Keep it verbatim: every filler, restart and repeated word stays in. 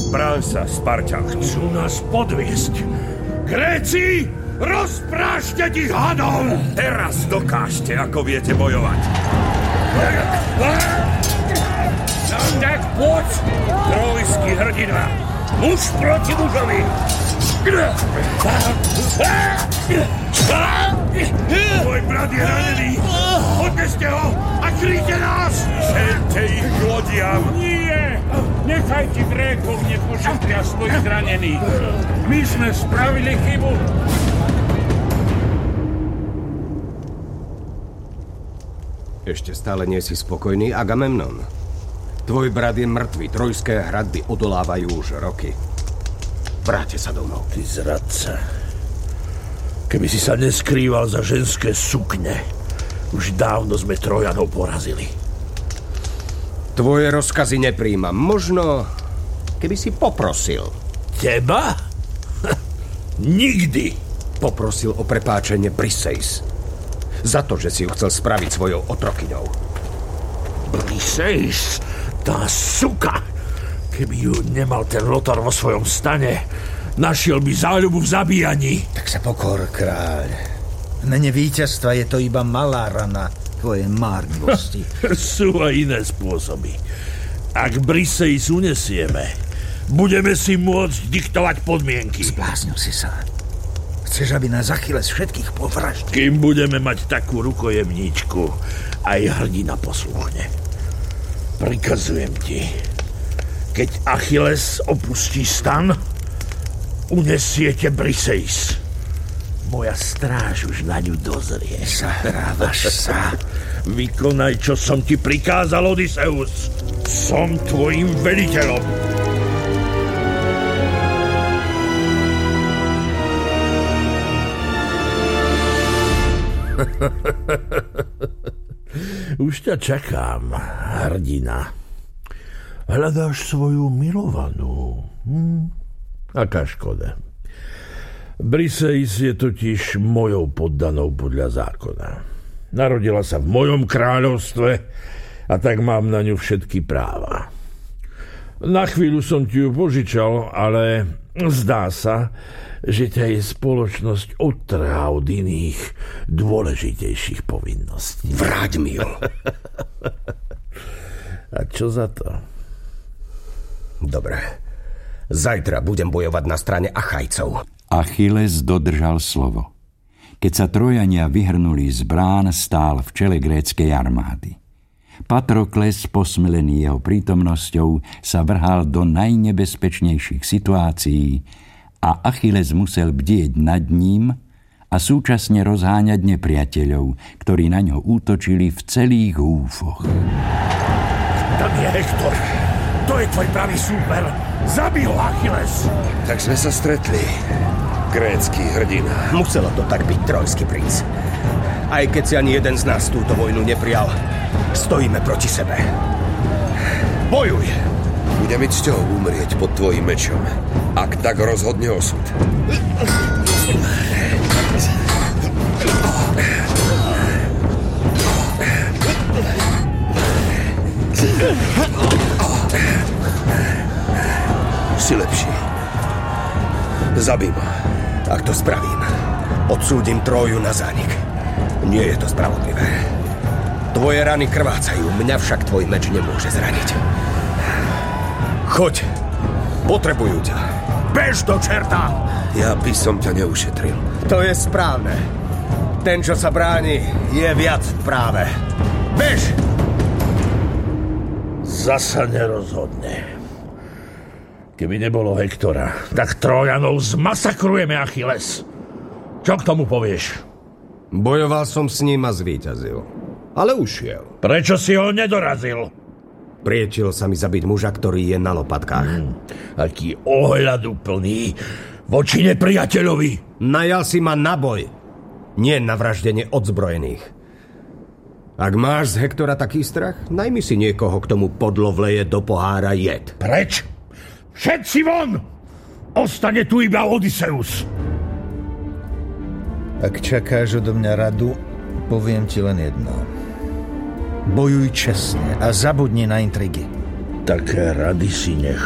Bráň sa, Sparťan. Chcú nás podviesť. Gréci, rozprášte tých hadov! Teraz dokážte, ako viete bojovať. No tak poď, trojský hrdina. Muž proti mužovi. Môj brat je ranený. Odneste ho a kryjte nás! Želte ich k lodiam. Nie! Nechajte Grékov, nech pošetria svojich zranených. My sme spravili chybu. Ešte stále nie si spokojný, Agamemnon? Tvoj brat je mŕtvý, trojské hradby odolávajú už roky. Vráte sa domov. Ty zradca. Keby si sa neskrýval za ženské sukne, už dávno sme Trojanov porazili. Tvoje rozkazy nepríjmam. Možno, keby si poprosil. Teba? Nikdy. Poprosil o prepáčenie Briseis. Za to, že si ju chcel spraviť svojou otrokyňou. Briseis? Tá suka! Keby ju nemal ten Lotar vo svojom stane, našiel by záľubu v zabíjaní. Tak sa pokor, kráľ. V mene víťazstva je to iba malá rana tvojej márnivosti. Sú aj iné spôsoby. Ak Briseis unesieme, budeme si môcť diktovať podmienky. Zbláznil si sa. Chceš, aby nás Achilles všetkých povraždil? Kým budeme mať takú rukojemníčku, aj hrdina posluchne. Prikazujem ti, keď Achilles opustí stan, unesiete Briseis. Moja stráž už na ňu dozrie. Zahrávaš sa. Vykonaj, čo som ti prikázal, Odysseus. Som tvojim veliteľom. Už ťa čakám, hrdina. Hľadáš svoju milovanú. Hm? Aká škoda. Briseis je totiž mojou poddanou podľa zákona. Narodila sa v mojom kráľovstve a tak mám na ňu všetky práva. Na chvíľu som ti ju požičal, ale zdá sa, že ťa je spoločnosť odtrhá od iných dôležitejších povinností. Vráť mi ju. A čo za to? Dobre. Zajtra budem bojovať na strane Achajcov. Achilles dodržal slovo. Keď sa Trojania vyhrnuli z brán, stál v čele gréckej armády. Patrokles, posmilený jeho prítomnosťou, sa vrhal do najnebezpečnejších situácií a Achilles musel bdieť nad ním a súčasne rozháňať nepriateľov, ktorí na ňo útočili v celých húfoch. Tam je Hektor. To je tvoj pravý súper. Zabij ho, Achilles. Tak sme sa stretli, grécky hrdina. Muselo to tak byť, trojský princ. Aj keď si ani jeden z nás túto vojnu neprijal, stojíme proti sebe. Bojuj! Bude mi cťou umrieť pod tvojim mečom, ak tak rozhodne osud. Si lepší. Zabij ma. Ak to spravím, odsúdim Tróju na zánik. Nie je to spravodlivé. Tvoje rany krvácajú, mňa však tvoj meč nemôže zraniť. Choď! Potrebujú ťa. Bež do čerta! Ja by som ťa neušetril. To je správne. Ten, čo sa bráni, je viac v práve. Bež! Zasa nerozhodne. Keby nebolo Hektora, tak Trojanov zmasakrujeme, Achilles. Čo k tomu povieš? Bojoval som s ním a zvíťazil. Ale ušiel. Prečo si ho nedorazil? Priečil sa mi zabiť muža, ktorý je na lopatkách. Hmm, aký ohľaduplný voči nepriateľovi. Najal si ma na boj, nie na vraždenie odzbrojených. Ak máš z Hektora taký strach, najmi si niekoho, k tomu podlo vleje do pohára jed. Preč? Všetci von! Ostane tu iba Odysseus. Ak čakáš odo mňa radu, poviem ti len jedno. Bojuj čestne a zabudni na intrigy. Také rady si nech